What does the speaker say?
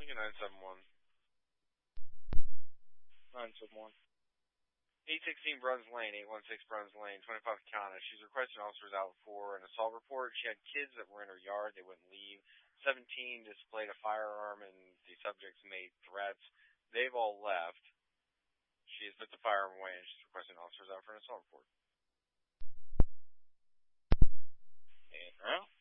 you 971. 971. 816 Bruns Lane, 816 Bruns Lane, 25 County. She's requesting officers out for an assault report. She had kids that were in her yard. They wouldn't leave. 17 displayed a firearm, and the subjects made threats. They've all left. She has put the firearm away, and she's requesting officers out for an assault report. And,